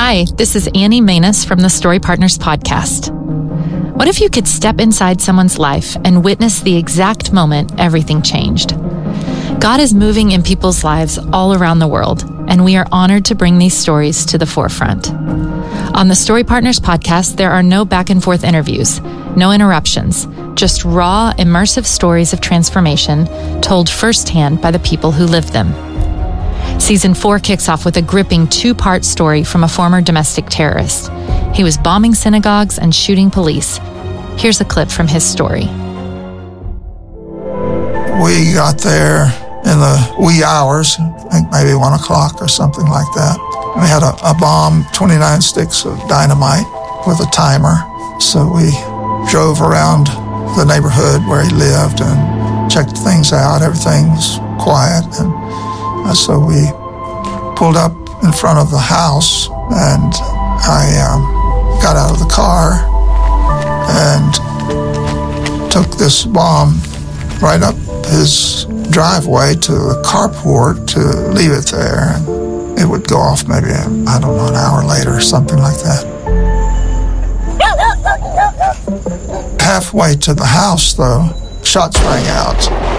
Hi, this is Annie Manus from the Story Partners podcast. What if you could step inside someone's life and witness the exact moment everything changed? God is moving in people's lives all around the world, and we are honored to bring these stories to the forefront. On the Story Partners podcast, there are no back and forth interviews, no interruptions, just raw, immersive stories of transformation told firsthand by the people who lived them. Season 4 kicks off with a gripping 2-part story from a former domestic terrorist. He was bombing synagogues and shooting police. Here's a clip from his story. We got there in the wee hours, I think maybe 1 o'clock or something like that. We had a bomb, 29 sticks of dynamite with a timer. So we drove around the neighborhood where he lived and checked things out. Everything was quiet. And so we pulled up in front of the house, and I got out of the car and took this bomb right up his driveway to the carport to leave it there. And it would go off maybe, I don't know, an hour later or something like that. Halfway to the house, though, shots rang out.